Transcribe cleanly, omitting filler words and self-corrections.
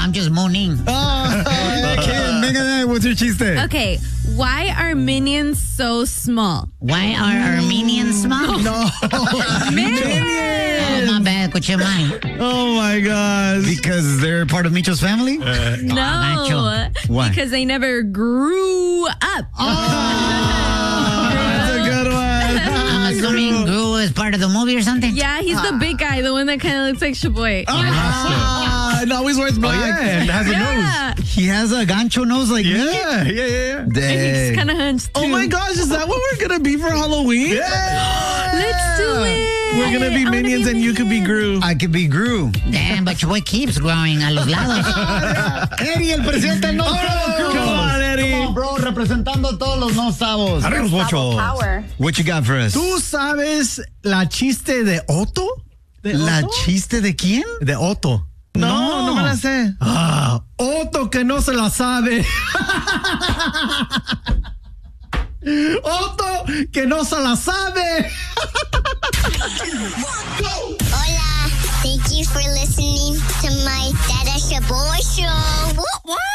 I'm just moaning. Okay, Megadeth, what's your chiste? Okay, why are minions so small? Why are Armenians small? No. Oh, my bad. Escuché mal. Oh, my gosh. Because they're part of Micho's family? No, Nacho. Why? because they never grew up. That's a good one. I'm assuming Gru is part of the movie or something? Yeah, he's the big guy, the one that kind of looks like Shaboy. And always wears black. and has a nose. Yeah, He has a gancho nose like me. Yeah. and he's Dang. kind of hunched too. Oh my gosh, is that what we're gonna be for Halloween? Let's do it. We're gonna be I wanna minions and you could be Gru. I could be Gru. Damn, but your boy keeps growing a los lados. Eddie, el presidente no sabo. Come on, Eddie. Come on, bro. Representando a todos los no sabos. Arriba los bochos. What you got for us? ¿Tú sabes la chiste de Otto? ¿La chiste de quién? De Otto. No me la sé. Otto que no se la sabe. Otto que no se la sabe. Hola, thank you for listening to my Dada Shaboy show. What?